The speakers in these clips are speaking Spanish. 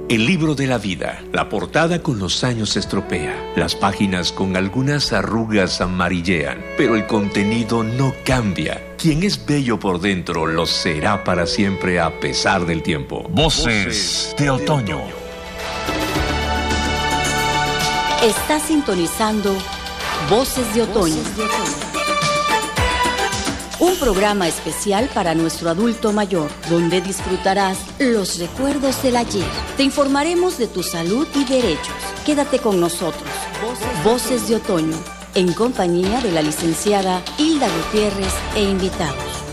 El libro de la vida, la portada con los años se estropea, las páginas con algunas arrugas amarillean, pero el contenido no cambia. Quien es bello por dentro lo será para siempre a pesar del tiempo. Voces de otoño. Está sintonizando Voces de Otoño. Un programa especial para nuestro adulto mayor, donde disfrutarás los recuerdos del ayer. Te informaremos de tu salud y derechos. Quédate con nosotros. Voces de Otoño, en compañía de la licenciada Hilda Gutiérrez e invitados.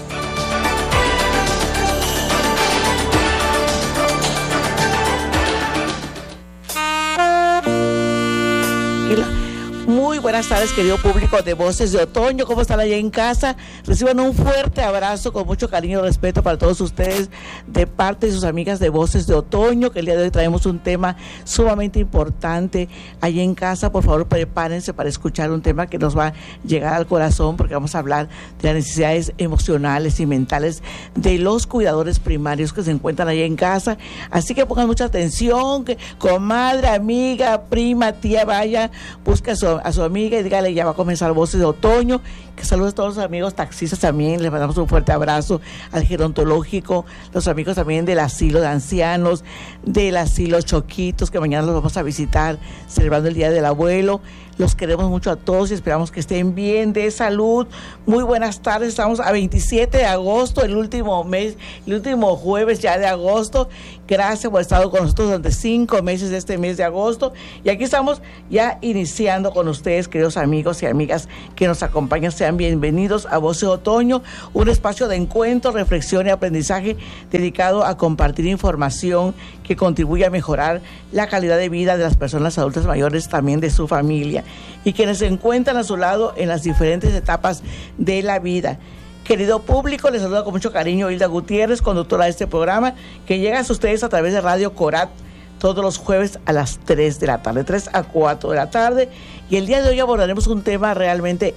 Muy buenas tardes, querido público de Voces de Otoño. ¿Cómo están allá en casa? Reciban un fuerte abrazo con mucho cariño y respeto para todos ustedes de parte de sus amigas de Voces de Otoño, que el día de hoy traemos un tema sumamente importante allá en casa. Por favor, prepárense para escuchar un tema que nos va a llegar al corazón, porque vamos a hablar de las necesidades emocionales y mentales de los cuidadores primarios que se encuentran allá en casa. Así que pongan mucha atención, que comadre, amiga, prima, tía, vaya, busca a su amiga y dígale, ya va a comenzar Voces de Otoño. Que saludos a todos los amigos taxistas también, les mandamos un fuerte abrazo al gerontológico, los amigos también del asilo de ancianos, del asilo Choquitos, que mañana los vamos a visitar celebrando el Día del Abuelo. Los queremos mucho a todos y esperamos que estén bien, de salud. Muy buenas tardes, estamos a 27 de agosto, el último mes, el último jueves ya de agosto. Gracias por estar con nosotros durante 5 meses de este mes de agosto. Y aquí estamos ya iniciando con ustedes, queridos amigos y amigas que nos acompañan. Sean bienvenidos a Voces de Otoño, un espacio de encuentro, reflexión y aprendizaje dedicado a compartir información que contribuye a mejorar la calidad de vida de las personas adultas mayores, también de su familia, y quienes se encuentran a su lado en las diferentes etapas de la vida. Querido público, les saluda con mucho cariño Hilda Gutiérrez, conductora de este programa, que llega a ustedes a través de Radio Corat todos los jueves a las 3 de la tarde, 3 a 4 de la tarde. Y el día de hoy abordaremos un tema realmente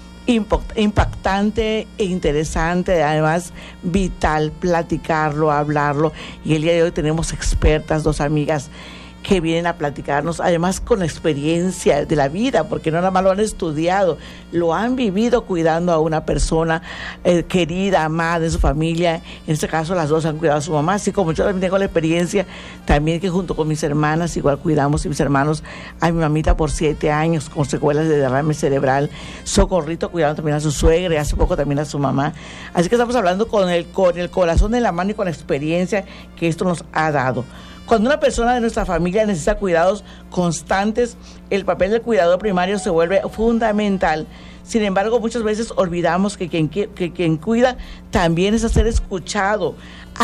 impactante e interesante, además vital, platicarlo, hablarlo. Y el día de hoy tenemos expertas, 2 amigas que vienen a platicarnos, además con la experiencia de la vida, porque no nada más lo han estudiado, lo han vivido cuidando a una persona querida, amada de su familia. En este caso las 2 han cuidado a su mamá, así como yo también tengo la experiencia, también que junto con mis hermanas, igual cuidamos, y mis hermanos, a mi mamita por 7 años, con secuelas de derrame cerebral, Socorrito cuidando también a su suegra, y hace poco también a su mamá. Así que estamos hablando con el corazón en la mano y con la experiencia que esto nos ha dado. Cuando una persona de nuestra familia necesita cuidados constantes, el papel del cuidador primario se vuelve fundamental. Sin embargo, muchas veces olvidamos que quien cuida también es a ser escuchado,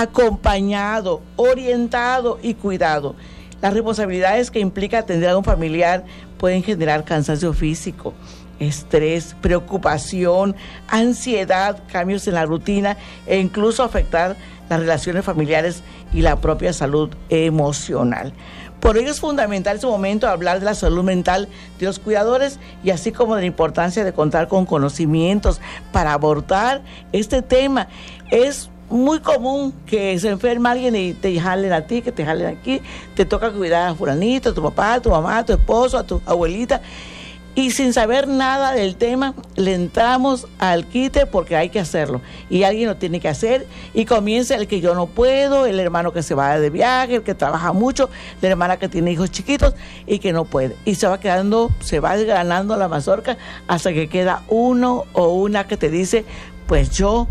acompañado, orientado y cuidado. Las responsabilidades que implica atender a un familiar pueden generar cansancio físico, estrés, preocupación, ansiedad, cambios en la rutina e incluso afectar las relaciones familiares y la propia salud emocional. Por ello es fundamental en su momento hablar de la salud mental de los cuidadores y así como de la importancia de contar con conocimientos para abordar este tema. Es muy común que se enferma alguien y te jalen a ti, que te jalen aquí, te toca cuidar a fulanito, a tu papá, a tu mamá, a tu esposo, a tu abuelita. Y sin saber nada del tema, le entramos al quite porque hay que hacerlo. Y alguien lo tiene que hacer. Y comienza el que yo no puedo, el hermano que se va de viaje, el que trabaja mucho, la hermana que tiene hijos chiquitos y que no puede. Y se va desgranando la mazorca hasta que queda uno o una que te dice, pues yo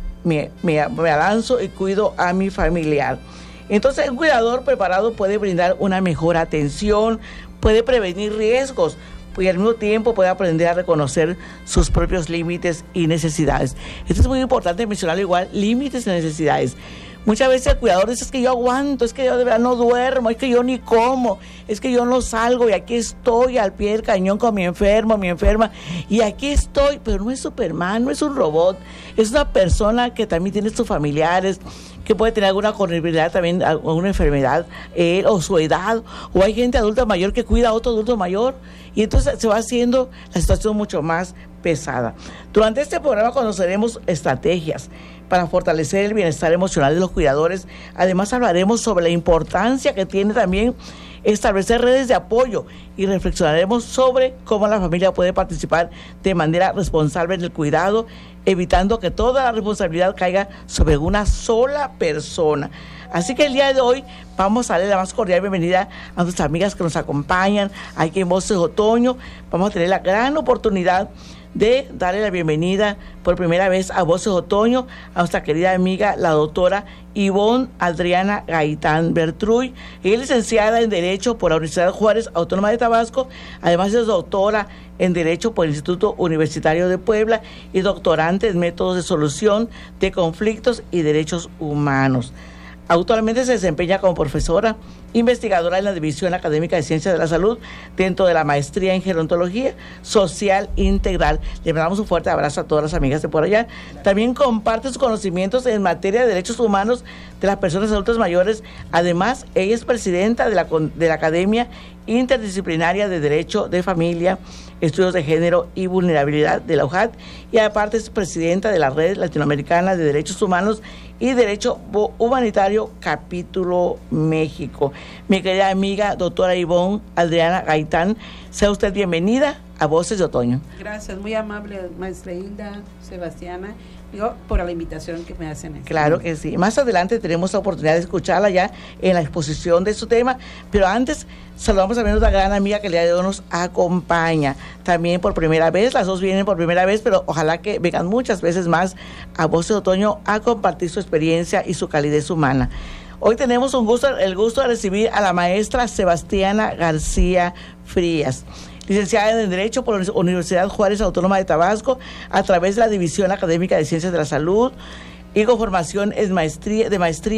me avanzo y cuido a mi familiar. Entonces, un cuidador preparado puede brindar una mejor atención, puede prevenir riesgos, y al mismo tiempo puede aprender a reconocer sus propios límites y necesidades. Esto es muy importante mencionarlo igual, límites y necesidades. Muchas veces el cuidador dice, es que yo aguanto, es que yo de verdad no duermo, es que yo ni como, es que yo no salgo y aquí estoy al pie del cañón con mi enfermo, mi enferma, y aquí estoy, pero no es Superman, no es un robot, es una persona que también tiene sus familiares, que puede tener alguna comorbilidad también, alguna enfermedad, él o su edad, o hay gente adulta mayor que cuida a otro adulto mayor, y entonces se va haciendo la situación mucho más pesada. Durante este programa conoceremos estrategias para fortalecer el bienestar emocional de los cuidadores. Además hablaremos sobre la importancia que tiene también establecer redes de apoyo y reflexionaremos sobre cómo la familia puede participar de manera responsable en el cuidado, evitando que toda la responsabilidad caiga sobre una sola persona. Así que el día de hoy vamos a darle la más cordial bienvenida a nuestras amigas que nos acompañan aquí en Voces de Otoño. Vamos a tener la gran oportunidad de darle la bienvenida por primera vez a Voces de Otoño a nuestra querida amiga, la doctora Ivonne Adriana Gaitán Bertruy. Ella es licenciada en Derecho por la Universidad Juárez Autónoma de Tabasco, además es doctora en Derecho por el Instituto Universitario de Puebla y doctorante en Métodos de Solución de Conflictos y Derechos Humanos. Actualmente se desempeña como profesora investigadora en la División Académica de Ciencias de la Salud dentro de la Maestría en Gerontología Social Integral. Le mandamos un fuerte abrazo a todas las amigas de por allá. También comparte sus conocimientos en materia de derechos humanos de las personas adultas mayores. Además, ella es presidenta de la Academia Interdisciplinaria de Derecho de Familia, Estudios de Género y Vulnerabilidad de la UJAT, y aparte es presidenta de la Red Latinoamericana de Derechos Humanos y Derecho Humanitario Capítulo México. Mi querida amiga doctora Ivonne Adriana Gaitán, sea usted bienvenida a Voces de Otoño. Gracias, muy amable maestra Hilda, Sebastiana, por la invitación que me hacen. Claro que sí. Más adelante tenemos la oportunidad de escucharla ya en la exposición de su tema, pero antes saludamos a nuestra gran amiga que el día de hoy nos acompaña también por primera vez. Las dos vienen por primera vez, pero ojalá que vengan muchas veces más a Voces de Otoño a compartir su experiencia y su calidez humana. Hoy tenemos el gusto de recibir a la maestra Sebastiana García Frías, licenciada en Derecho por la Universidad Juárez Autónoma de Tabasco, a través de la División Académica de Ciencias de la Salud, y con formación de maestría